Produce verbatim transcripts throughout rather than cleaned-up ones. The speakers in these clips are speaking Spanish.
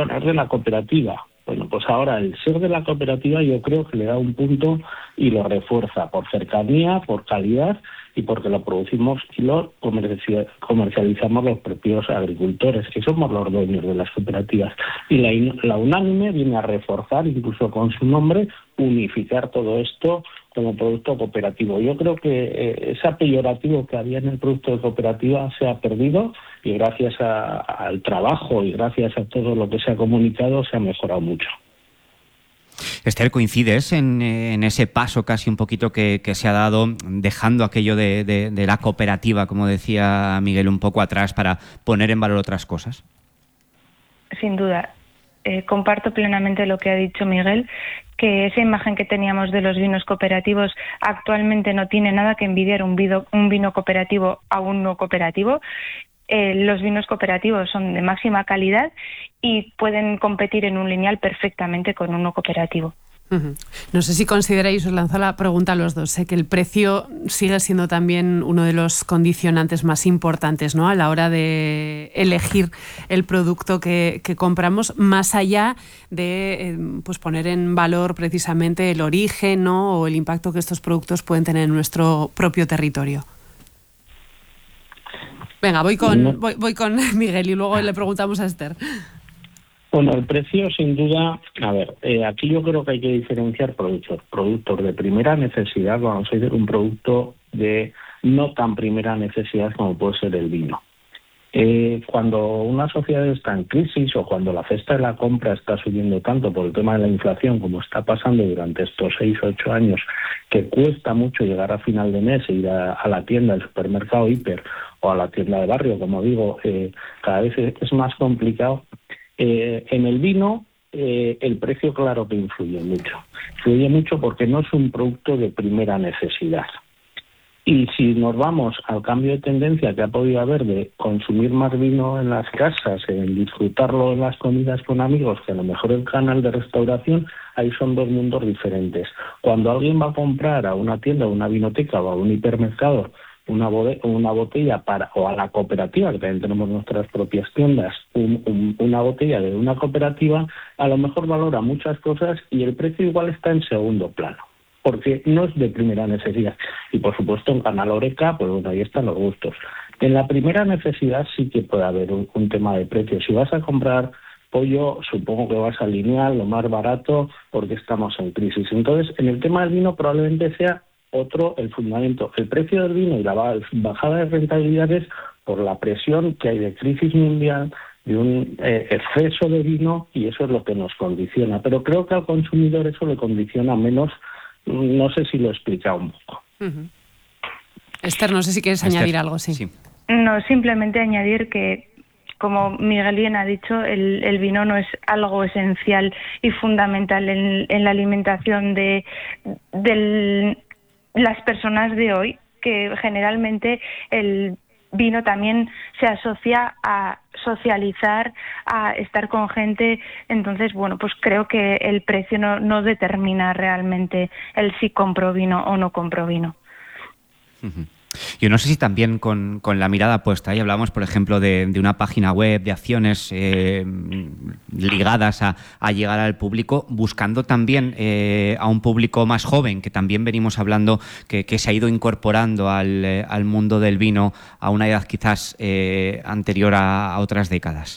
bueno, es de la cooperativa. Bueno, pues ahora el ser de la cooperativa yo creo que le da un punto y lo refuerza por cercanía, por calidad y porque lo producimos y lo comercializamos los propios agricultores, que somos los dueños de las cooperativas. Y la, la Unánime viene a reforzar, incluso con su nombre, unificar todo esto como producto cooperativo. Yo creo que eh, ese peyorativo que había en el producto de cooperativa se ha perdido y gracias a, al trabajo y gracias a todo lo que se ha comunicado se ha mejorado mucho. Esther, ¿coincides en, en ese paso casi un poquito que, que se ha dado, dejando aquello de, de, de la cooperativa, como decía Miguel, un poco atrás para poner en valor otras cosas? Sin duda. Eh, comparto plenamente lo que ha dicho Miguel, que esa imagen que teníamos de los vinos cooperativos actualmente no tiene nada que envidiar un vino, un vino cooperativo a un no cooperativo. Eh, los vinos cooperativos son de máxima calidad y pueden competir en un lineal perfectamente con uno cooperativo. Uh-huh. No sé si consideráis, os lanzo la pregunta a los dos, sé que el precio sigue siendo también uno de los condicionantes más importantes, ¿no?, a la hora de elegir el producto que, que compramos, más allá de eh, pues poner en valor precisamente el origen, ¿no?, o el impacto que estos productos pueden tener en nuestro propio territorio. Venga, voy con, voy, voy con Miguel y luego le preguntamos a Esther. Bueno, el precio, sin duda, a ver, eh, aquí yo creo que hay que diferenciar productos. Productos de primera necesidad, vamos a decir, un producto de no tan primera necesidad como puede ser el vino. Eh, cuando una sociedad está en crisis o cuando la cesta de la compra está subiendo tanto por el tema de la inflación, como está pasando durante estos seis o ocho años, que cuesta mucho llegar a final de mes e ir a, a la tienda, al supermercado hiper o a la tienda de barrio, como digo, eh, cada vez es más complicado. Eh, en el vino, eh, el precio claro que influye mucho. Influye mucho porque no es un producto de primera necesidad. Y si nos vamos al cambio de tendencia que ha podido haber de consumir más vino en las casas, en disfrutarlo en las comidas con amigos, que a lo mejor el canal de restauración, ahí son dos mundos diferentes. Cuando alguien va a comprar a una tienda, a una vinoteca o a un hipermercado, una, bode- una botella para, o a la cooperativa, que también tenemos nuestras propias tiendas, un, un, una botella de una cooperativa, a lo mejor valora muchas cosas y el precio igual está en segundo plano, porque no es de primera necesidad. Y por supuesto en Canal Oreca, pues bueno, ahí están los gustos. En la primera necesidad sí que puede haber un, un tema de precio. Si vas a comprar pollo, supongo que vas a lineal, lo más barato, porque estamos en crisis. Entonces, en el tema del vino probablemente sea otro el fundamento. El precio del vino y la bajada de rentabilidades por la presión que hay de crisis mundial, de un eh, exceso de vino, y eso es lo que nos condiciona. Pero creo que al consumidor eso le condiciona menos. No sé si lo he explicado un poco. Uh-huh. Esther, no sé si quieres Esther, añadir algo, sí. sí. No, simplemente añadir que, como Miguel bien ha dicho, el, el vino no es algo esencial y fundamental en, en la alimentación de, de las personas de hoy, que generalmente el vino también se asocia a socializar, a estar con gente. Entonces, bueno, pues creo que el precio no, no determina realmente el si compro vino o no compro vino. Uh-huh. Yo no sé si también con, con la mirada puesta, ahí hablamos, por ejemplo, de, de una página web, de acciones eh, ligadas a, a llegar al público, buscando también eh, a un público más joven, que también venimos hablando, que, que se ha ido incorporando al, eh, al mundo del vino a una edad quizás eh, anterior a, a otras décadas.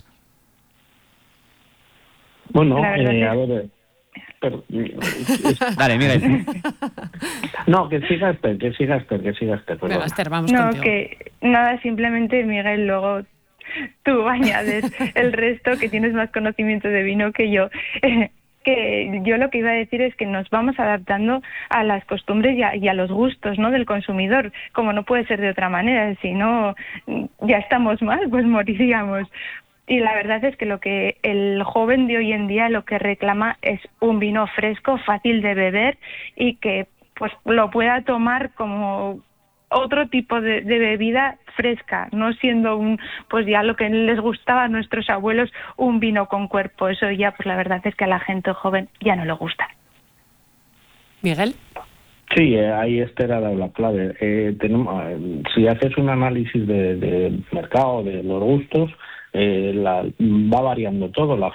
Bueno, eh, a ver... Pero, Dale, Miguel. No, que siga Esther, que siga Esther, que siga Esther. Venga, Esther, vamos no, contigo. que nada, simplemente Miguel, luego tú añades el resto, que tienes más conocimiento de vino que yo. Eh, que yo lo que iba a decir es que nos vamos adaptando a las costumbres y a, y a los gustos, ¿no?, del consumidor, como no puede ser de otra manera. Si no, ya estamos mal, pues moriríamos. Y la verdad es que lo que el joven de hoy en día lo que reclama es un vino fresco, fácil de beber y que pues lo pueda tomar como otro tipo de, de bebida fresca, no siendo un, pues ya lo que les gustaba a nuestros abuelos, un vino con cuerpo. Eso ya, pues la verdad es que a la gente joven ya no le gusta. Miguel. Sí, eh, ahí Esther ha dado la clave. Eh, tenemos, eh, si haces un análisis de, de mercado, de los gustos, eh, la, va variando todo. La